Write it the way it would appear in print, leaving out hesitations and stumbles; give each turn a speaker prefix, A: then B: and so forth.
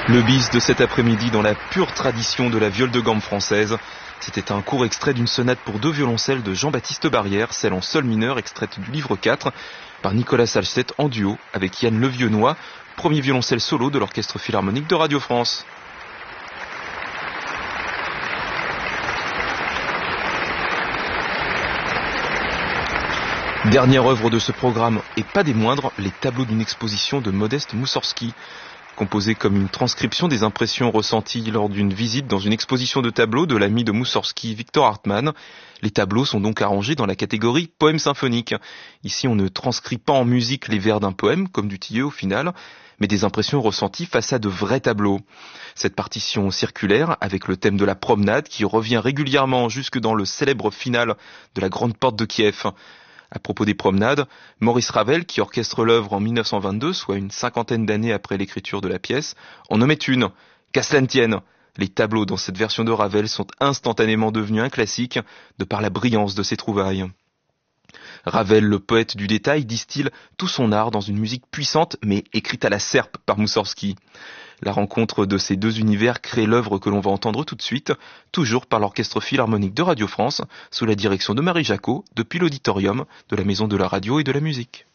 A: Le bis de cet après-midi dans la pure tradition de la viole de gamme française. C'était un court extrait d'une sonate pour deux violoncelles de Jean-Baptiste Barrière, celle en sol mineur extraite du livre 4 par Nicolas Salcette en duo avec Yann Levieuxnois, premier violoncelle solo de l'Orchestre Philharmonique de Radio France. Dernière œuvre de ce programme, et pas des moindres, les tableaux d'une exposition de Modeste Moussorgsky. Composé comme une transcription des impressions ressenties lors d'une visite dans une exposition de tableaux de l'ami de Moussorgsky, Victor Hartmann. Les tableaux sont donc arrangés dans la catégorie poème symphonique. Ici, on ne transcrit pas en musique les vers d'un poème, comme du Tillet au final, mais des impressions ressenties face à de vrais tableaux. Cette partition circulaire, avec le thème de la promenade, qui revient régulièrement jusque dans le célèbre final de la Grande Porte de Kiev. À propos des promenades, Maurice Ravel, qui orchestre l'œuvre en 1922, soit une cinquantaine d'années après l'écriture de la pièce, en nommait une. Qu'à cela ne tienne, les tableaux dans cette version de Ravel sont instantanément devenus un classique de par la brillance de ses trouvailles. Ravel, le poète du détail, distille tout son art dans une musique puissante mais écrite à la serpe par Moussorgsky. La rencontre de ces deux univers crée l'œuvre que l'on va entendre tout de suite, toujours par l'Orchestre Philharmonique de Radio France, sous la direction de Marie Jacot, depuis l'auditorium de la Maison de la Radio et de la Musique.